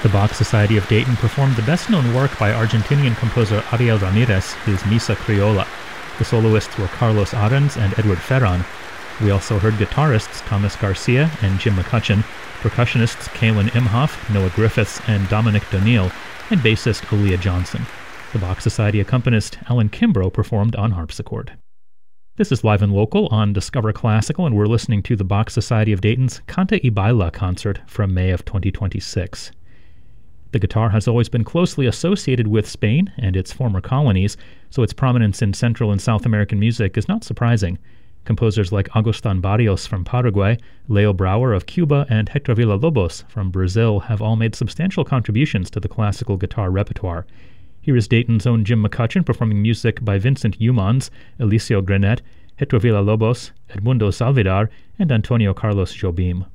The Bach Society of Dayton performed the best-known work by Argentinian composer Ariel Ramirez, his Misa Criolla. The soloists were Carlos Arens and Edward Ferran. We also heard guitarists Thomas Garcia and Jim McCutcheon, percussionists Kaylin Imhoff, Noah Griffiths, and Dominic Doniel, and bassist Aaliyah Johnson. The Bach Society accompanist Alan Kimbrough performed on harpsichord. This is Live and Local on Discover Classical, and we're listening to the Bach Society of Dayton's Canta y Baila concert from May of 2026. The guitar has always been closely associated with Spain and its former colonies, so its prominence in Central and South American music is not surprising. Composers like Agustin Barrios from Paraguay, Leo Brouwer of Cuba, and Hector Villa-Lobos from Brazil have all made substantial contributions to the classical guitar repertoire. Here is Dayton's own Jim McCutcheon performing music by Vincent Youmans, Eliseo Grenet, Hector Villa-Lobos, Edmundo Salvidar, and Antonio Carlos Jobim.